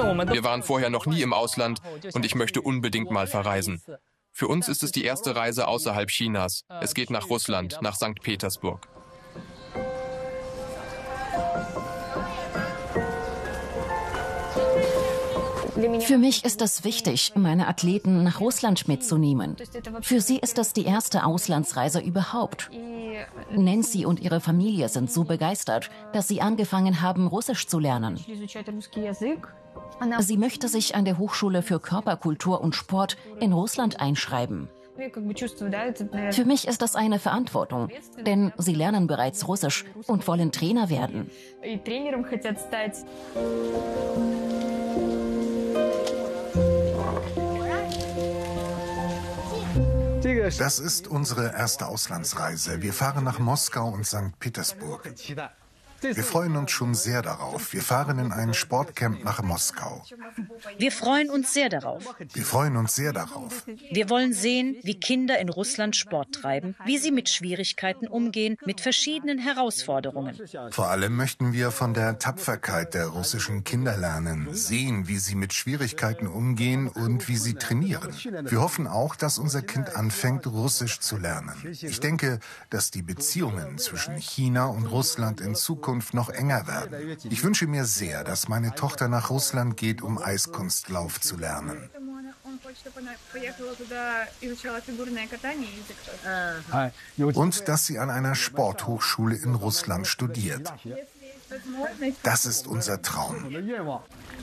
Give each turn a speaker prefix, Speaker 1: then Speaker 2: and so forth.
Speaker 1: Wir waren vorher noch nie im Ausland und ich möchte unbedingt mal verreisen. Für uns ist es die erste Reise außerhalb Chinas. Es geht nach Russland, nach Sankt Petersburg.
Speaker 2: Für mich ist es wichtig, meine Athleten nach Russland mitzunehmen. Für sie ist das die erste Auslandsreise überhaupt. Nancy und ihre Familie sind so begeistert, dass sie angefangen haben, Russisch zu lernen. Sie möchte sich an der Hochschule für Körperkultur und Sport in Russland einschreiben. Für mich ist das eine Verantwortung, denn sie lernen bereits Russisch und wollen Trainer werden.
Speaker 3: Das ist unsere erste Auslandsreise. Wir fahren nach Moskau und Sankt Petersburg. Wir freuen uns schon sehr darauf. Wir fahren in ein Sportcamp nach Moskau.
Speaker 4: Wir freuen uns sehr darauf.
Speaker 3: Wir freuen uns sehr darauf.
Speaker 4: Wir wollen sehen, wie Kinder in Russland Sport treiben, wie sie mit Schwierigkeiten umgehen, mit verschiedenen Herausforderungen.
Speaker 3: Vor allem möchten wir von der Tapferkeit der russischen Kinder lernen, sehen, wie sie mit Schwierigkeiten umgehen und wie sie trainieren. Wir hoffen auch, dass unser Kind anfängt, Russisch zu lernen. Ich denke, dass die Beziehungen zwischen China und Russland in Zukunft noch enger werden. Ich wünsche mir sehr, dass meine Tochter nach Russland geht, um Eiskunstlauf zu lernen. Und dass sie an einer Sporthochschule in Russland studiert. Das ist unser Traum.